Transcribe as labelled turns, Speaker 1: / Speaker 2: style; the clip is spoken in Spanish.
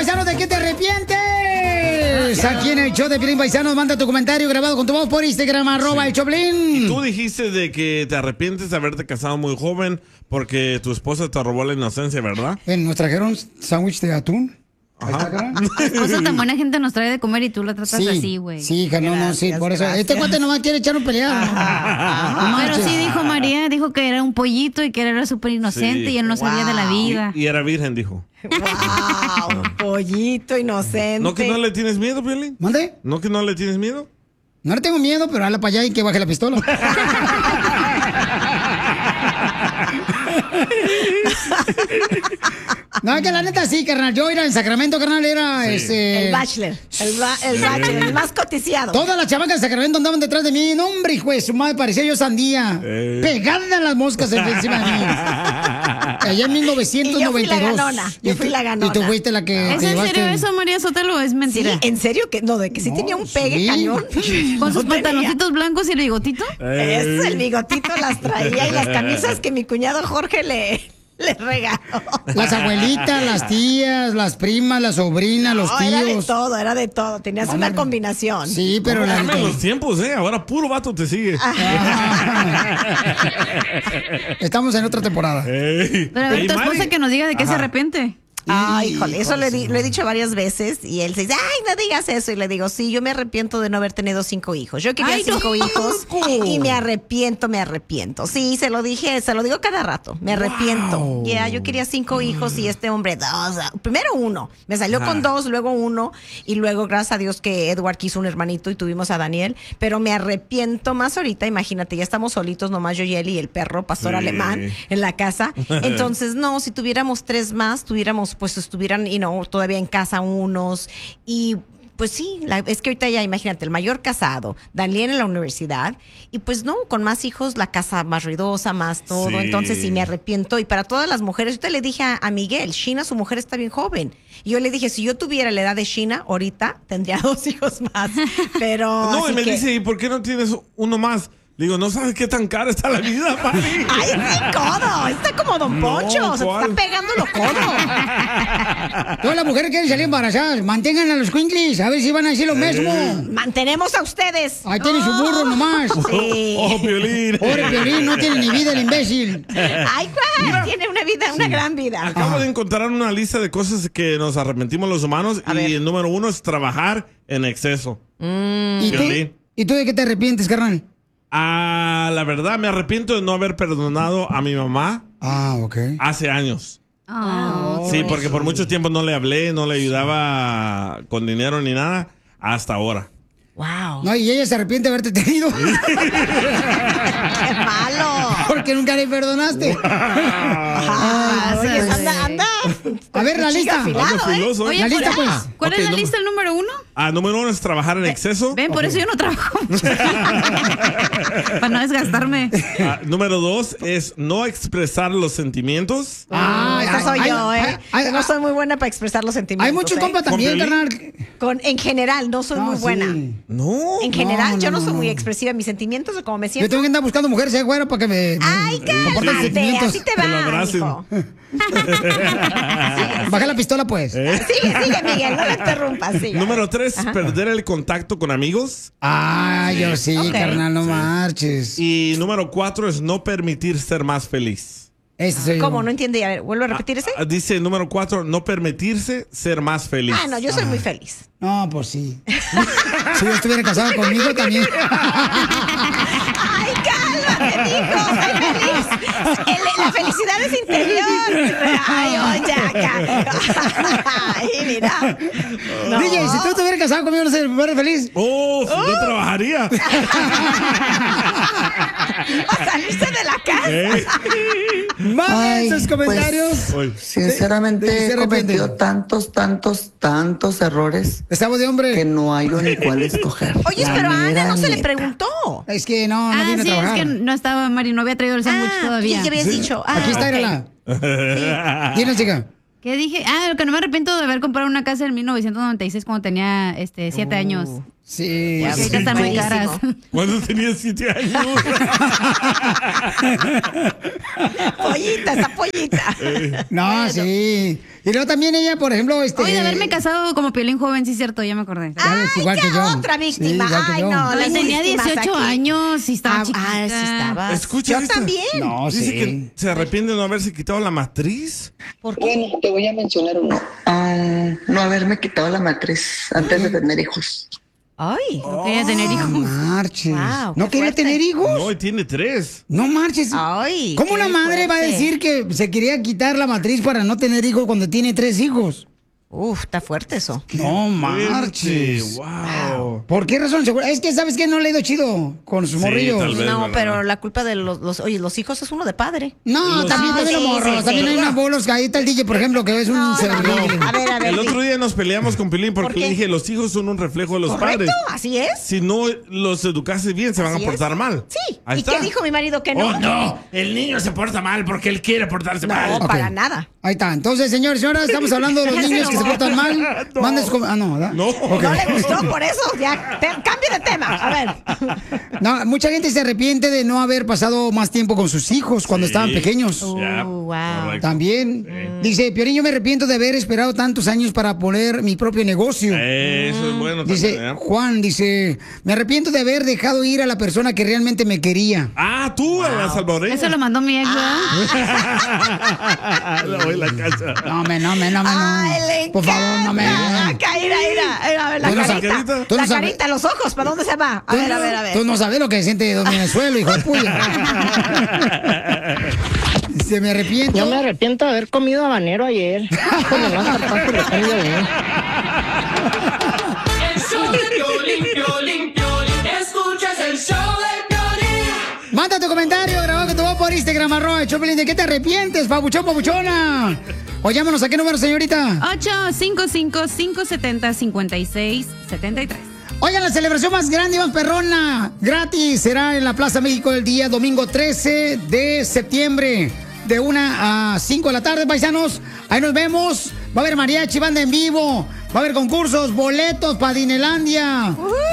Speaker 1: paisano, ¿de qué te arrepientes? Aquí en el show de Piolín, paisanos, manda tu comentario grabado con tu voz por Instagram, @el Choplin.
Speaker 2: Y tú dijiste de que te arrepientes de haberte casado muy joven porque tu esposa te robó la inocencia, ¿verdad?
Speaker 1: Nos trajeron sándwich de atún.
Speaker 3: Cosa tan buena gente nos trae de comer y tú lo tratas así, güey.
Speaker 1: Sí, hija, no, sí, por eso. Este cuate nomás quiere echar un pelear.
Speaker 3: Pero sí dijo María, dijo que era un pollito y que era súper inocente y él no sabía de la vida.
Speaker 2: Y era virgen, dijo.
Speaker 4: ¡Wow! Pollito inocente.
Speaker 2: ¿No que no le tienes miedo, Piolín?
Speaker 1: ¿Mande?
Speaker 2: ¿No que no le tienes miedo?
Speaker 1: No le tengo miedo, pero habla para allá y que baje la pistola. No, que la neta sí, carnal. Yo era en Sacramento, carnal, era
Speaker 4: El bachelor. El bachelor, el más coticiado.
Speaker 1: Todas las chamacas de Sacramento andaban detrás de mí. No, hombre, hijo de su madre, parecía yo sandía. Pegada a las moscas encima de mí. Allá en 1992.
Speaker 4: Y yo fui la ganona. Yo fui la ganona.
Speaker 1: Y tú fuiste la que...
Speaker 3: ¿Es en serio eso, María Sotelo, o es mentira?
Speaker 4: Sí, ¿en serio? Que no, de que sí tenía un pegue cañón.
Speaker 3: ¿Con sus pantaloncitos blancos y el bigotito?
Speaker 4: Eso, el bigotito las traía y las camisas que mi cuñado Jorge le regaló.
Speaker 1: Las abuelitas, las tías, las primas, las sobrinas, los tíos.
Speaker 4: Era de todo. Tenías una combinación.
Speaker 1: Sí, pero
Speaker 2: la los tiempos, ahora puro vato te sigue.
Speaker 1: Estamos en otra temporada.
Speaker 3: Pero a ver, tu esposa que nos diga de qué se arrepiente.
Speaker 4: Ay, híjole, eso lo he dicho varias veces y él se dice, ay, no digas eso. Y le digo, sí, yo me arrepiento de no haber tenido 5 hijos. Yo quería 5 hijos y me arrepiento. Sí, se lo digo cada rato, me arrepiento.
Speaker 1: Wow.
Speaker 4: Yo quería 5 hijos y este hombre 2. Primero 1, me salió con 2, luego 1 y luego, gracias a Dios que Edward quiso un hermanito y tuvimos a Daniel. Pero me arrepiento más ahorita, imagínate, ya estamos solitos, nomás yo y él y el perro, pastor alemán, en la casa. Entonces, no, si tuviéramos 3 más, pues estuvieran, todavía en casa unos y pues sí, es que ahorita ya imagínate, el mayor casado, Daniel en la universidad y pues no, con más hijos, la casa más ruidosa, más todo,
Speaker 2: Sí.
Speaker 4: Entonces sí me arrepiento y para todas las mujeres, yo te le dije a Miguel, Sheena, su mujer está bien joven y yo le dije, si yo tuviera la edad de Sheena, ahorita tendría 2 hijos más, pero...
Speaker 2: No, y me dice, ¿y por qué no tienes uno más? Digo, ¿no sabes qué tan cara está la vida, papi?
Speaker 4: ¡Ay, sí, codo! Está como Don Poncho, se te está pegando los codos.
Speaker 1: Todas las mujeres quieren salir embarazadas. Mantengan a los cuinclis, a ver si van a decir lo mismo.
Speaker 4: Mantenemos a ustedes.
Speaker 1: Ahí tiene su burro nomás.
Speaker 4: Sí.
Speaker 2: Piolín.
Speaker 1: Pobre Piolín, no tiene ni vida el imbécil.
Speaker 4: Ay, ¿cuál? Tiene una vida, una gran vida.
Speaker 2: Acabo de encontrar una lista de cosas que nos arrepentimos los humanos y el número 1 es trabajar en exceso.
Speaker 1: ¿Y tú de qué te arrepientes, carnal?
Speaker 2: La verdad, me arrepiento de no haber perdonado a mi mamá.
Speaker 1: Ok.
Speaker 2: Hace años. Sí, porque por mucho tiempo no le hablé, no le ayudaba con dinero ni nada, hasta ahora.
Speaker 4: Wow.
Speaker 1: No, y ella se arrepiente de haberte tenido.
Speaker 4: ¡Qué malo!
Speaker 1: Porque nunca le perdonaste.
Speaker 4: Oye, anda.
Speaker 1: A ver, la lista.
Speaker 2: Filoso,
Speaker 3: Oye,
Speaker 1: la lista, pues.
Speaker 3: ¿Cuál es la lista, el número 1?
Speaker 2: Número 1 es trabajar en exceso.
Speaker 3: Ven, por eso yo no trabajo mucho. Para no desgastarme.
Speaker 2: Número 2 es no expresar los sentimientos.
Speaker 4: Esa soy yo, Yo no soy muy buena para expresar los sentimientos.
Speaker 1: Hay muchos compas también, carnal.
Speaker 4: En general, no soy muy buena.
Speaker 2: No.
Speaker 4: En general, yo no soy
Speaker 1: no.
Speaker 4: muy expresiva en mis sentimientos o como me
Speaker 1: Yo
Speaker 4: siento.
Speaker 1: tengo que andar buscando mujeres, güero, para que me...
Speaker 4: Ay, cálmate, así te
Speaker 2: Que lo
Speaker 4: va,
Speaker 2: abracen.
Speaker 4: mijo.
Speaker 1: Baja la pistola, pues.
Speaker 4: Sigue, Miguel, no me interrumpas. Sigue.
Speaker 2: Número 3, perder el contacto con amigos.
Speaker 1: Yo sí,
Speaker 4: Ok.
Speaker 1: carnal, no marches.
Speaker 2: Y número 4 es no permitir ser más feliz.
Speaker 1: Este soy yo.
Speaker 4: ¿Cómo? No entiende. A ver, ¿vuelvo a repetir ese?
Speaker 2: Dice número 4, no permitirse ser más feliz.
Speaker 4: No, yo soy muy feliz.
Speaker 1: No, pues sí. Si yo estuviera casado conmigo también.
Speaker 4: Ay, cálmate, mijo, soy feliz. La felicidad es interior. Ay, oye, ay, mira. No.
Speaker 1: DJ, si tú estuvieras casado conmigo, ¿no serías feliz?
Speaker 2: Yo trabajaría.
Speaker 4: ¿A salirse de la casa?
Speaker 1: Manden sus comentarios.
Speaker 5: Sinceramente he cometido tantos errores
Speaker 1: Estamos de hombre
Speaker 5: que no hay ni cuál escoger.
Speaker 4: Oye,
Speaker 5: La
Speaker 4: pero a Ana
Speaker 5: mera
Speaker 4: no se le
Speaker 5: neta.
Speaker 4: preguntó.
Speaker 1: Es que no vine a
Speaker 3: Sí,
Speaker 1: trabajar.
Speaker 3: es que no estaba, Mari, no había traído el sándwich todavía.
Speaker 4: ¿Qué habías dicho?
Speaker 1: Aquí está,
Speaker 4: ok.
Speaker 1: Irala. ¿Quién es, chica?
Speaker 3: ¿Qué dije? Lo que no me arrepiento de haber comprado una casa en 1996 cuando tenía 7 años.
Speaker 1: Sí.
Speaker 3: Porque ahorita están muy caras.
Speaker 2: Cuando tenía 7 años.
Speaker 4: Pollita, esa pollita.
Speaker 1: No, sí. Y luego también ella, por ejemplo,
Speaker 3: Oye, de haberme casado como Piolín joven, sí es cierto, ya me acordé.
Speaker 1: Ay, igual que yo.
Speaker 4: Otra víctima.
Speaker 1: Sí, igual que
Speaker 4: Ay,
Speaker 1: yo.
Speaker 4: no, las
Speaker 3: Tenía
Speaker 4: víctimas
Speaker 3: 18
Speaker 4: aquí.
Speaker 3: años y estaba chiquita.
Speaker 4: Sí estaba.
Speaker 2: Escucha
Speaker 4: Yo
Speaker 2: esto.
Speaker 4: también.
Speaker 1: No,
Speaker 2: Dice
Speaker 1: sí.
Speaker 2: que se arrepiente de no haberse quitado la matriz.
Speaker 4: ¿Por qué?
Speaker 5: Bueno, te voy a mencionar uno. No haberme quitado la matriz antes de tener hijos.
Speaker 4: Ay.
Speaker 3: No quería tener hijos.
Speaker 1: Marches.
Speaker 4: Wow,
Speaker 1: ¿No
Speaker 4: qué
Speaker 1: quería
Speaker 4: fuerte.
Speaker 1: tener hijos?
Speaker 2: No, y tiene 3.
Speaker 1: No marches.
Speaker 4: Ay.
Speaker 1: ¿Cómo
Speaker 4: qué
Speaker 1: una madre va a
Speaker 4: fuerte.
Speaker 1: decir que se quería quitar la matriz para no tener hijos cuando tiene 3 hijos?
Speaker 4: Uf, está fuerte eso.
Speaker 1: No marches.
Speaker 2: Wow.
Speaker 1: ¿Por qué razón? Seguro- Es que, ¿sabes qué? No le he ido chido con sus
Speaker 2: Sí,
Speaker 1: morrillos.
Speaker 2: tal vez.
Speaker 4: No,
Speaker 2: ¿verdad?
Speaker 4: pero la culpa de los hijos es uno de padre.
Speaker 1: No, también
Speaker 4: hijos.
Speaker 1: los morros.
Speaker 4: Sí,
Speaker 1: También
Speaker 4: sí.
Speaker 1: hay unos bolos que ahí está el DJ, por ejemplo, que es un
Speaker 4: No,
Speaker 1: servible.
Speaker 4: A ver.
Speaker 2: El otro día nos peleamos con Pilín porque
Speaker 4: ¿Por qué?
Speaker 2: le dije, los hijos son un reflejo de los
Speaker 4: ¿Correcto?
Speaker 2: padres.
Speaker 4: Así es.
Speaker 2: Si no los educases bien, se van
Speaker 4: Así
Speaker 2: a portar
Speaker 4: es.
Speaker 2: mal.
Speaker 4: Sí.
Speaker 2: Ahí
Speaker 4: ¿Y
Speaker 2: está.
Speaker 4: qué dijo mi marido que no?
Speaker 2: Oh, no, el niño se porta mal porque él quiere portarse
Speaker 4: No,
Speaker 2: mal.
Speaker 4: para nada.
Speaker 1: Ahí está. Entonces, señores y señoras, estamos hablando de los
Speaker 4: Ya se
Speaker 1: niños que se
Speaker 4: enojó.
Speaker 1: portan mal.
Speaker 2: No.
Speaker 1: Manden sus com- no, ¿verdad?
Speaker 2: No.
Speaker 1: Ok.
Speaker 4: No le gustó, por eso ya. Cambio de tema. A ver.
Speaker 1: No, mucha gente se arrepiente de no haber pasado más tiempo con sus hijos cuando
Speaker 2: Sí.
Speaker 1: estaban pequeños.
Speaker 2: Ya,
Speaker 4: wow.
Speaker 2: correcto.
Speaker 1: También. Dice, Piolín, yo me arrepiento de haber esperado tantos años para poner mi propio negocio.
Speaker 2: Eso es bueno
Speaker 1: Dice
Speaker 2: también, ¿eh?
Speaker 1: Juan, dice, me arrepiento de haber dejado ir a la persona que realmente me quería.
Speaker 2: Ah, tú, a la salvadoreña.
Speaker 3: Eso lo mandó mi ex, ¿verdad?
Speaker 2: La voy a la casa.
Speaker 1: No, no.
Speaker 4: Ay, le
Speaker 1: Por favor, no me.
Speaker 4: encanta. Ira. A ver, la
Speaker 1: Tú no
Speaker 4: carita.
Speaker 2: sabes-
Speaker 1: tú no
Speaker 4: La
Speaker 1: sabes-
Speaker 4: carita, los ojos, ¿para dónde se va? A ver.
Speaker 1: Tú no sabes lo que siente Don Venezuela, hijo de puya. Se me arrepiento.
Speaker 6: Yo me arrepiento de haber comido habanero ayer. Como no zarpazo le cambio bien.
Speaker 7: El show de Piolín, Piolín, Piolín. Escuchas el show de Piolín.
Speaker 1: Manda tu comentario grabado que te voy por Instagram, @Choplin. ¿De qué te arrepientes, papuchón, papuchona? O llámanos a qué número, señorita.
Speaker 3: 855-570-5673.
Speaker 1: Oigan, la celebración más grande y más perrona, gratis, será en la Plaza México el día domingo 13 de septiembre, de 1 a 5 de la tarde, paisanos. Ahí nos vemos. Va a haber mariachi, banda en vivo. Va a haber concursos, boletos para Dinelandia.